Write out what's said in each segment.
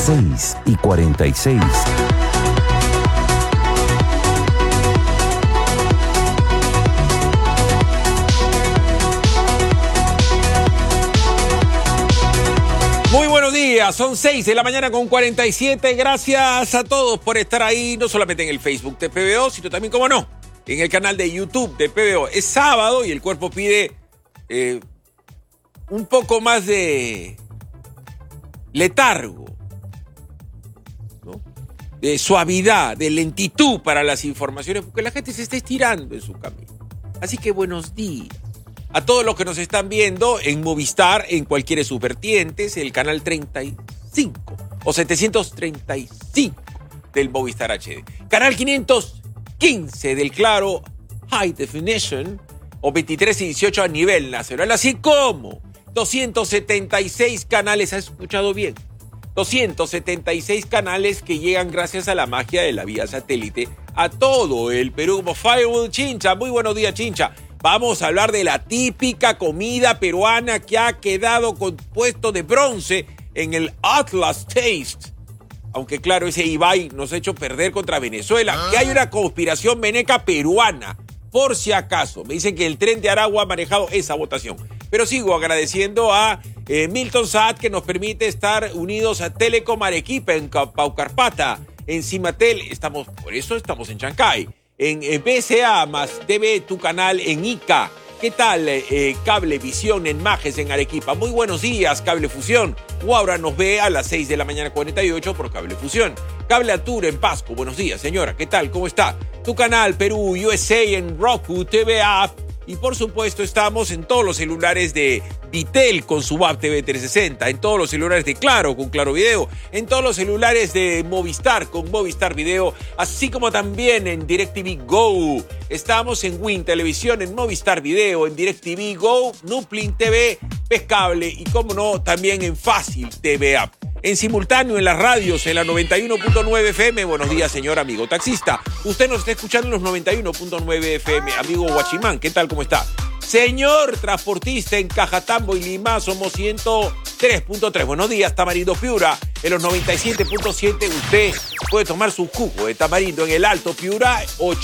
6:46. Muy buenos días, son 6 de la mañana con 47. Gracias a todos por estar ahí, no solamente en el Facebook de PBO, sino también, como no, en el canal de YouTube de PBO. Es sábado y el cuerpo pide un poco más de letargo, ¿no? De suavidad, de lentitud para las informaciones, porque la gente se está estirando en su camino. Así que buenos días a todos los que nos están viendo en Movistar, en cualquiera de sus vertientes, el canal 35 o 735 del Movistar HD. Canal 515 del Claro High Definition o 23 y 18 a nivel nacional, así como 276 canales, ¿has escuchado bien? 276 canales que llegan gracias a la magia de la vía satélite a todo el Perú como Firewall Chincha. Muy buenos días, Chincha. Vamos a hablar de la típica comida peruana que ha quedado con puesto de bronce en el Atlas Taste. Aunque claro, ese Ibai nos ha hecho perder contra Venezuela. Que hay una conspiración veneca peruana, por si acaso. Me dicen que el Tren de Aragua ha manejado esa votación. Pero sigo agradeciendo a Milton Saad, que nos permite estar unidos a Telecom Arequipa, en Paucarpata, en Cimatel. Por eso estamos en Chancay. En BCA más TV, tu canal en Ica. ¿Qué tal Cablevisión en Majes en Arequipa? Muy buenos días, Cablefusión. Ahora nos ve a las 6 de la mañana 48 por Cablefusión. Cable Atur en Pasco. Buenos días, señora. ¿Qué tal? ¿Cómo está? Tu canal Perú USA en Roku, TV App. Y por supuesto estamos en todos los celulares de Vitel con su app TV 360, en todos los celulares de Claro con Claro Video, en todos los celulares de Movistar con Movistar Video, así como también en DirecTV Go. Estamos en Win Televisión, en Movistar Video, en DirecTV Go, Nuplin TV, Pescable y como no, también en Fácil TV App. En simultáneo en las radios, en la 91.9 FM. Buenos días, señor amigo taxista. Usted nos está escuchando en los 91.9 FM. Amigo Guachimán, ¿qué tal? ¿Cómo está? Señor transportista en Cajatambo y Lima, somos 103.3. Buenos días, Tamarindo Piura. En los 97.7 usted puede tomar su jugo de tamarindo. En el Alto Piura,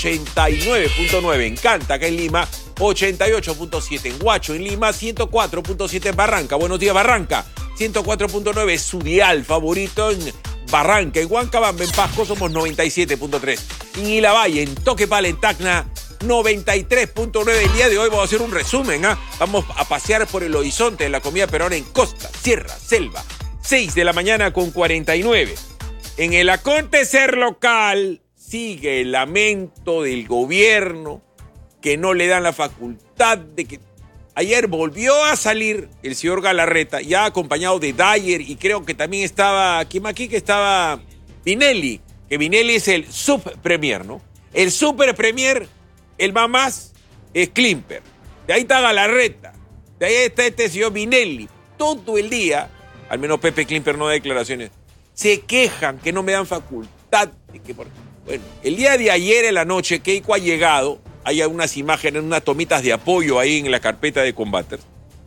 89.9. En Canta, acá en Lima, 88.7. En Huacho, en Lima, 104.7 en Barranca. Buenos días, Barranca. 104.9 es su dial favorito en Barranca. En Huancabamba, en Pasco, somos 97.3. En Ilavalle, en Toquepala, en Tacna, 93.9. El día de hoy vamos a hacer un resumen. Vamos a pasear por el horizonte de la comida peruana en costa, sierra, selva. 6 de la mañana con 49. En el acontecer local sigue el lamento del gobierno que no le dan la facultad de que... Ayer volvió a salir el señor Galarreta, ya acompañado de Dyer, y creo que también estaba, ¿quién aquí? Que estaba Vinelli, que Vinelli es el subpremier, ¿no? El superpremier, el mamás, es Klimper. De ahí está Galarreta, de ahí está este señor Vinelli. Todo el día, al menos Pepe Klimper no da declaraciones, se quejan que no me dan facultad. Bueno, el día de ayer en la noche, Keiko ha llegado. Hay unas imágenes, unas tomitas de apoyo ahí en la carpeta de combaters.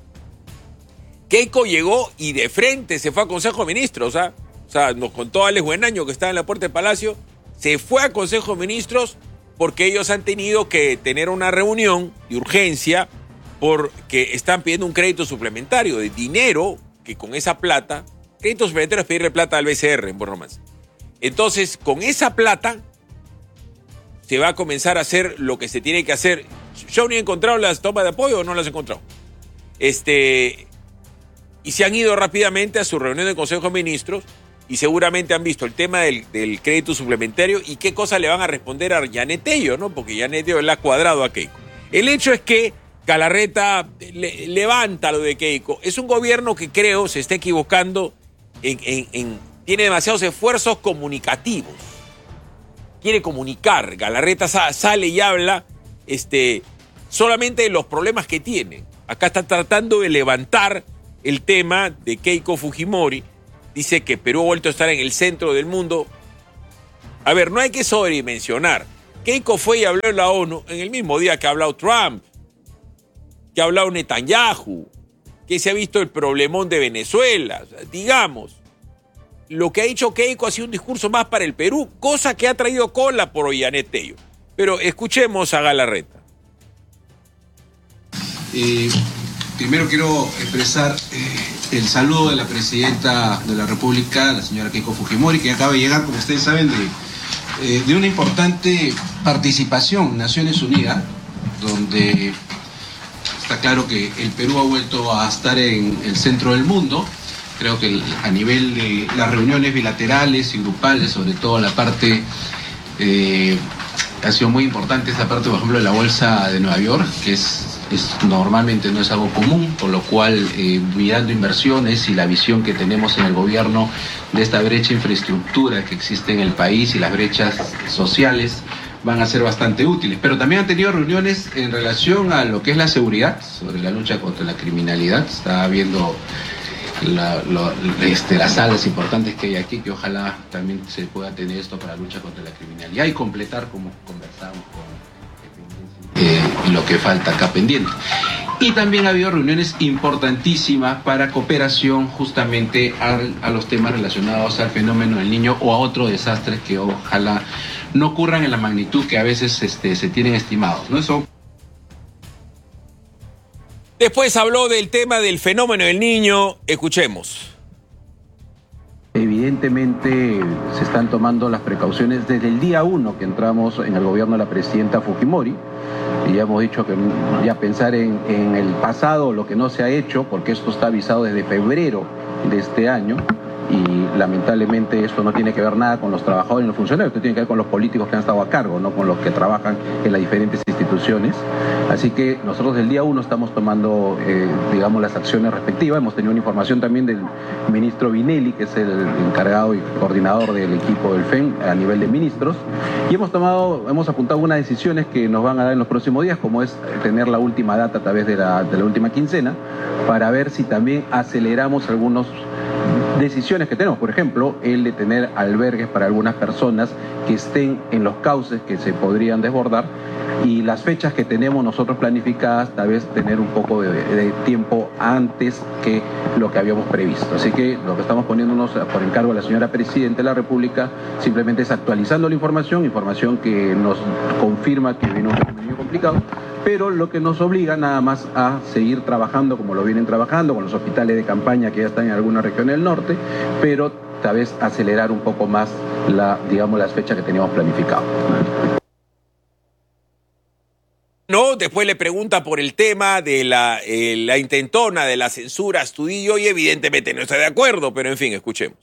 Keiko llegó y de frente se fue a Consejo de Ministros. O sea, nos contó Alex Buenaño, que estaba en la puerta del Palacio. Se fue a Consejo de Ministros porque ellos han tenido que tener una reunión de urgencia porque están pidiendo un crédito suplementario de dinero que con esa plata, crédito suplementario es pedirle plata al BCR en Buen Romance. Entonces, con esa plata se va a comenzar a hacer lo que se tiene que hacer. ¿Yo ni he encontrado las tomas de apoyo o no las he encontrado? Y se han ido rápidamente a su reunión de Consejo de Ministros y seguramente han visto el tema del crédito suplementario y qué cosa le van a responder a Janet Tello, ¿no? Porque Janet Tello le ha cuadrado a Keiko. El hecho es que Galarreta levanta lo de Keiko. Es un gobierno que creo se está equivocando tiene demasiados esfuerzos comunicativos. Quiere comunicar. Galarreta sale y habla solamente de los problemas que tiene. Acá está tratando de levantar el tema de Keiko Fujimori. Dice que Perú ha vuelto a estar en el centro del mundo. A ver, no hay que sobredimensionar. Keiko fue y habló en la ONU en el mismo día que ha hablado Trump, que ha hablado Netanyahu, que se ha visto el problemón de Venezuela. O sea, digamos, lo que ha dicho Keiko ha sido un discurso más para el Perú, cosa que ha traído cola por Ollanet Tello. Pero escuchemos a Galarreta. Primero quiero expresar el saludo de la presidenta de la República, la señora Keiko Fujimori, que acaba de llegar, como ustedes saben, de una importante participación en Naciones Unidas, donde está claro que el Perú ha vuelto a estar en el centro del mundo. Creo que a nivel de las reuniones bilaterales y grupales, sobre todo la parte, ha sido muy importante esta parte, por ejemplo, de la Bolsa de Nueva York, que normalmente no es algo común, por lo cual mirando inversiones y la visión que tenemos en el gobierno de esta brecha de infraestructura que existe en el país y las brechas sociales van a ser bastante útiles. Pero también han tenido reuniones en relación a lo que es la seguridad, sobre la lucha contra la criminalidad. Está viendo las salas importantes que hay aquí, que ojalá también se pueda tener esto para la lucha contra la criminalidad y completar, como conversamos, con lo que falta acá pendiente. Y también ha habido reuniones importantísimas para cooperación justamente a los temas relacionados al fenómeno del Niño o a otros desastres que ojalá no ocurran en la magnitud que a veces se tienen estimados, ¿no? Eso. Después habló del tema del fenómeno del Niño. Escuchemos. Evidentemente se están tomando las precauciones desde el día 1 que entramos en el gobierno de la presidenta Fujimori. Y ya hemos dicho que ya pensar en el pasado, lo que no se ha hecho, porque esto está avisado desde febrero de este año. Y lamentablemente esto no tiene que ver nada con los trabajadores y los funcionarios, esto tiene que ver con los políticos que han estado a cargo, no con los que trabajan en las diferentes instituciones. Así que nosotros del día 1 estamos tomando, digamos, las acciones respectivas. Hemos tenido una información también del ministro Vinelli, que es el encargado y coordinador del equipo del FEN a nivel de ministros, y hemos apuntado unas decisiones que nos van a dar en los próximos días, como es tener la última data a través de la última quincena, para ver si también aceleramos algunos decisiones que tenemos, por ejemplo, el de tener albergues para algunas personas que estén en los cauces que se podrían desbordar, y las fechas que tenemos nosotros planificadas, tal vez tener un poco de tiempo antes que lo que habíamos previsto. Así que lo que estamos poniéndonos por encargo de la señora Presidenta de la República simplemente es actualizando la información que nos confirma que viene un fenómeno complicado, pero lo que nos obliga nada más a seguir trabajando como lo vienen trabajando, con los hospitales de campaña que ya están en alguna región del norte, pero tal vez acelerar un poco más las fechas que teníamos planificado. No, después le pregunta por el tema de la intentona de la censura a Astudillo y evidentemente no está de acuerdo, pero en fin, escuchemos.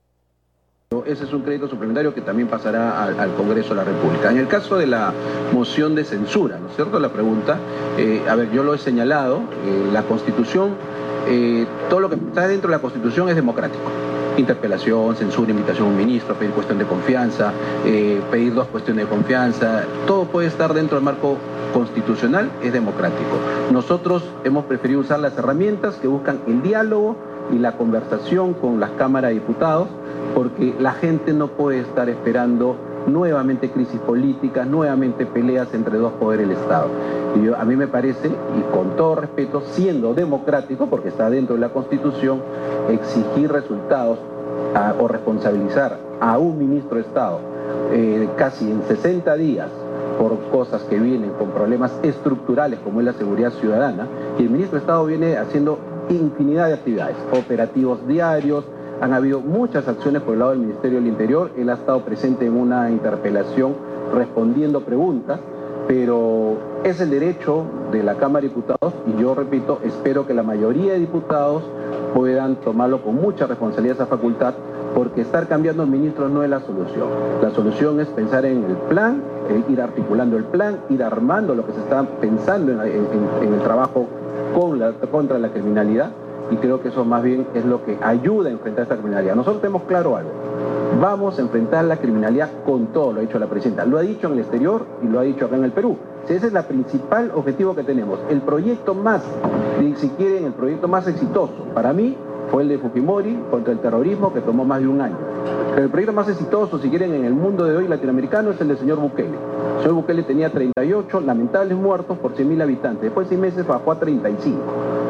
Ese es un crédito suplementario que también pasará al Congreso de la República. En el caso de la moción de censura, ¿no es cierto? La pregunta, yo lo he señalado, la Constitución, todo lo que está dentro de la Constitución es democrático. Interpelación, censura, invitación a un ministro, pedir cuestión de confianza, pedir 2 cuestiones de confianza, todo puede estar dentro del marco constitucional, es democrático. Nosotros hemos preferido usar las herramientas que buscan el diálogo y la conversación con las cámaras de diputados, porque la gente no puede estar esperando nuevamente crisis políticas, nuevamente peleas entre 2 poderes del Estado. Y a mí me parece, y con todo respeto, siendo democrático, porque está dentro de la Constitución, exigir resultados o responsabilizar a un ministro de Estado casi en 60 días por cosas que vienen con problemas estructurales como es la seguridad ciudadana, y el ministro de Estado viene haciendo infinidad de actividades, operativos diarios. Han habido muchas acciones por el lado del Ministerio del Interior. Él ha estado presente en una interpelación respondiendo preguntas, pero es el derecho de la Cámara de Diputados, y yo repito, espero que la mayoría de diputados puedan tomarlo con mucha responsabilidad esa facultad, porque estar cambiando ministros no es la solución. La solución es pensar en el plan, ir articulando el plan, ir armando lo que se está pensando en el trabajo contra la criminalidad, y creo que eso más bien es lo que ayuda a enfrentar esta criminalidad. Nosotros tenemos claro algo: vamos a enfrentar la criminalidad con todo, lo ha dicho la presidenta, lo ha dicho en el exterior y lo ha dicho acá en el Perú. Ese es el principal objetivo que tenemos. El proyecto más, si quieren, el proyecto más exitoso para mí fue el de Fujimori contra el terrorismo, que tomó más de un año. Pero el proyecto más exitoso, si quieren, en el mundo de hoy latinoamericano, es el del señor Bukele. El señor Bukele tenía 38 lamentables muertos por 100.000 habitantes. Después de 6 meses bajó a 35.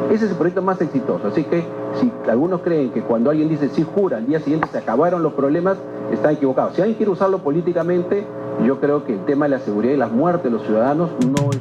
Ese es el proyecto más exitoso. Así que si algunos creen que cuando alguien dice sí jura, al día siguiente se acabaron los problemas, están equivocados. Si alguien quiere usarlo políticamente, yo creo que el tema de la seguridad y las muertes de los ciudadanos no es